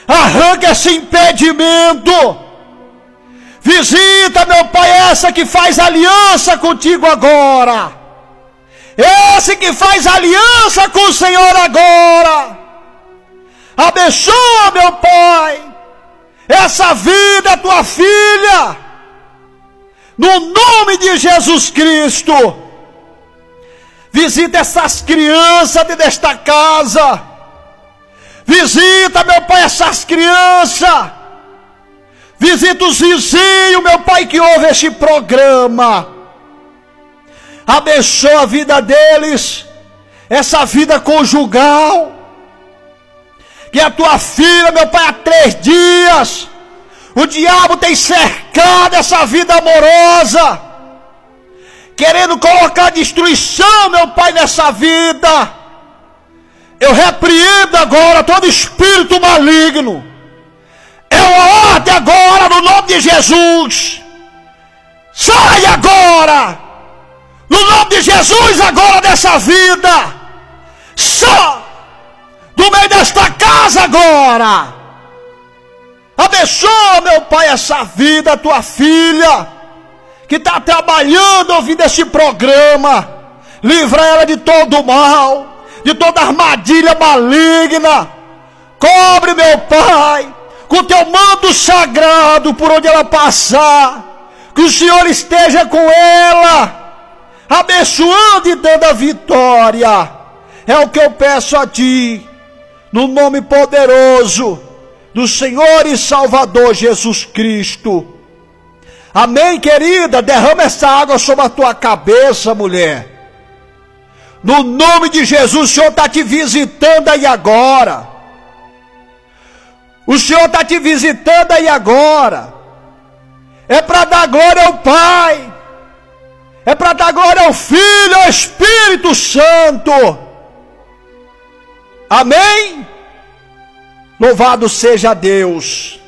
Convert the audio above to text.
Arranca esse impedimento. Visita, meu Pai, essa que faz aliança contigo agora. Esse que faz aliança com o Senhor agora. Abençoa, meu Pai, essa vida, tua filha, no nome de Jesus Cristo. Visita essas crianças desta casa. Visita, meu Pai, essas crianças. Visita os vizinhos, meu Pai, que ouve este programa. Abençoa a vida deles, essa vida conjugal. Que a tua filha, meu Pai, há 3 dias, o diabo tem cercado essa vida amorosa, querendo colocar destruição, meu Pai, nessa vida. Eu repreendo agora todo espírito maligno. É uma ordem agora no nome de Jesus. Sai agora, no nome de Jesus, agora dessa vida. Sai do meio desta casa agora. Abençoa, meu Pai, essa vida, tua filha, que está trabalhando ouvindo esse programa. Livra ela de todo o mal, de toda armadilha maligna. Cobre, meu Pai, com teu manto sagrado por onde ela passar. Que o Senhor esteja com ela, abençoando e dando a vitória. É o que eu peço a Ti, no nome poderoso do Senhor e Salvador Jesus Cristo. Amém, querida? Derrama essa água sobre a tua cabeça, mulher. No nome de Jesus, o Senhor está te visitando aí agora. O Senhor está te visitando aí agora. É para dar glória ao Pai. É para dar glória ao Filho, ao Espírito Santo. Amém? Louvado seja Deus.